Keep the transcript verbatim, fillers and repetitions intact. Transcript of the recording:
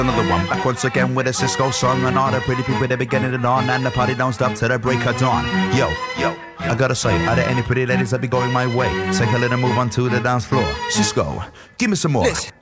Another one back once again with a Cisco song and all the pretty people that be getting it on, and the party don't stop till the break of dawn. Yo, yo, I gotta say, are there any pretty ladies that be going my way? Take a little move onto the dance floor. Cisco, give me some more. Listen.